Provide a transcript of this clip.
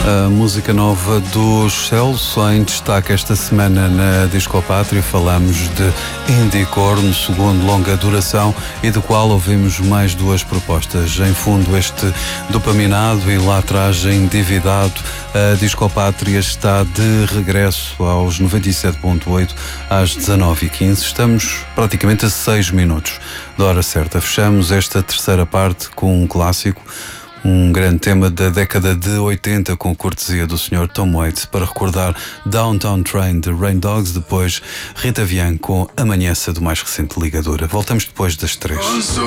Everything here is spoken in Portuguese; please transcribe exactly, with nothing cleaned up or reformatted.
A música nova dos Céus, em destaque esta semana na Disco Pátria. Falamos de Indicorno, segundo longa duração, e do qual ouvimos mais duas propostas. Em fundo, este Dopaminado, e lá atrás, Endividado. A Disco Pátria está de regresso aos noventa e sete ponto oito às dezanove e quinze. Estamos praticamente a seis minutos da hora certa. Fechamos esta terceira parte com um clássico, um grande tema da década de oitenta, com cortesia do senhor Tom Waits, para recordar Downtown Train de Rain Dogs. Depois Rita Vian com Amanheça, do mais recente Ligadura. Voltamos depois das três.